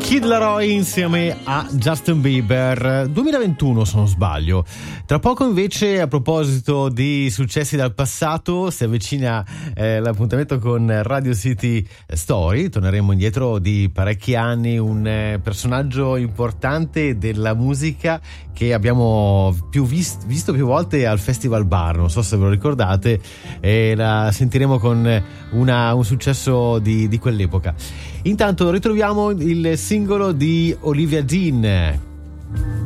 Kid Laroi insieme a Justin Bieber, 2021 se non sbaglio. Tra poco invece, a proposito di successi dal passato, si avvicina l'appuntamento con Radio City Story. Torneremo indietro di parecchi anni, un personaggio importante della musica che abbiamo visto più volte al Festival Bar, non so se ve lo ricordate, e la sentiremo con un successo di quell'epoca. Intanto ritroviamo il singolo di Olivia Dean,